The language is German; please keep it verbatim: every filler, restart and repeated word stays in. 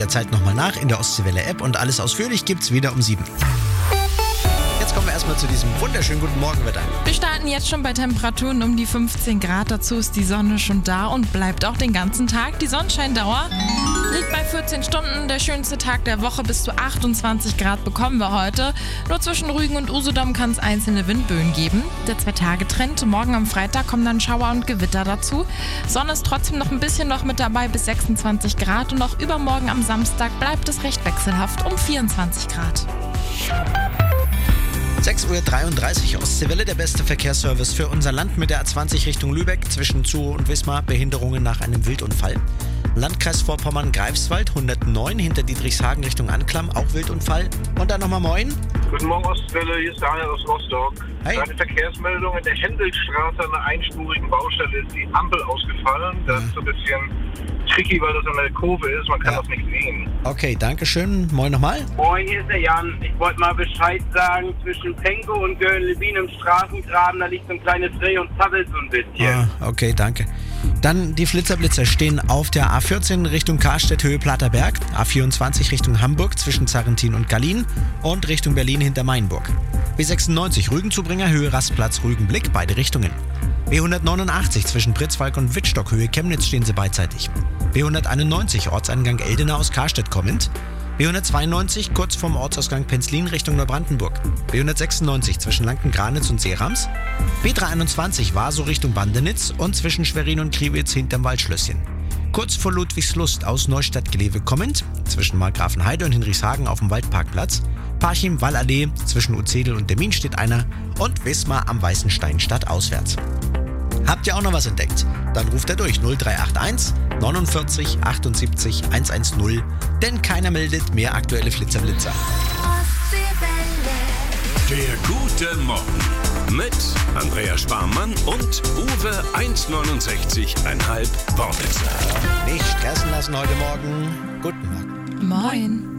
jederzeit nochmal nach in der Ostseewelle-App und alles ausführlich gibt's wieder um sieben. Jetzt kommen wir erstmal zu diesem wunderschönen guten Morgenwetter. Wir starten jetzt schon bei Temperaturen um die fünfzehn Grad. Dazu ist die Sonne schon da und bleibt auch den ganzen Tag. Die Sonnenscheindauer liegt bei vierzehn Stunden. Der schönste Tag der Woche. Bis zu achtundzwanzig Grad bekommen wir heute. Nur zwischen Rügen und Usedom kann es einzelne Windböen geben. Der Zwei-Tage-Trend. Morgen am Freitag kommen dann Schauer und Gewitter dazu. Sonne ist trotzdem noch ein bisschen noch mit dabei bis sechsundzwanzig Grad. Und auch übermorgen am Samstag bleibt es recht wechselhaft um vierundzwanzig Grad. sechs Uhr dreiunddreißig Ostseewelle, der beste Verkehrsservice für unser Land mit der A zwanzig Richtung Lübeck zwischen Zug und Wismar, Behinderungen nach einem Wildunfall. Landkreis Vorpommern-Greifswald hundertneun hinter Dietrichshagen Richtung Anklam, auch Wildunfall. Und dann nochmal moin. Guten Morgen Ostwelle, hier ist Daniel aus Rostock. Hey. Eine Verkehrsmeldung in der Händelstraße an einer einspurigen Baustelle ist die Ampel ausgefallen. Das ist so ein bisschen tricky, weil das eine Kurve ist, man kann Ja. das nicht sehen. Okay, danke schön. Moin nochmal. Moin, hier ist der Jan. Ich wollte mal Bescheid sagen, zwischen Penkow und Göhren-Levin im Straßengraben, da liegt so ein kleines Reh und zappelt so ein bisschen. Ah, okay, danke. Dann die Flitzerblitzer stehen auf der A vierzehn Richtung Karstedt, Höhe Platterberg, A vierundzwanzig Richtung Hamburg zwischen Zarrentin und Gallien und Richtung Berlin hinter Mainburg. B sechsundneunzig Rügenzubringer, Höhe Rastplatz Rügenblick, beide Richtungen. B hundertneunundachtzig zwischen Pritzwalk und Wittstock, Höhe Chemnitz stehen sie beidseitig. B hunderteinundneunzig Ortseingang Eldena aus Karstedt kommend. B hundertzweiundneunzig kurz vorm Ortsausgang Penzlin Richtung Neubrandenburg. B hundertsechsundneunzig zwischen Lanken-Granitz und Seerams. B dreihunderteinundzwanzig Vaso Richtung Bandenitz und zwischen Schwerin und Kriwitz hinterm Waldschlösschen. Kurz vor Ludwigslust aus Neustadt-Glewe kommend, zwischen Markgrafenheide und Hinrichshagen auf dem Waldparkplatz. Parchim, Wallallee, zwischen Uzedel und Demmin steht einer und Wismar am Weißen Stein stadtauswärts. Habt ihr auch noch was entdeckt? Dann ruft er durch null drei acht eins neunundvierzig achtundsiebzig hundertzehn, denn keiner meldet mehr aktuelle Flitzerblitzer. Der gute Morgen mit Andreas Sparmann und Uwe eins neunundsechzig Komma fünf Wortwitzer. Nicht stressen lassen heute Morgen. Guten Morgen. Moin.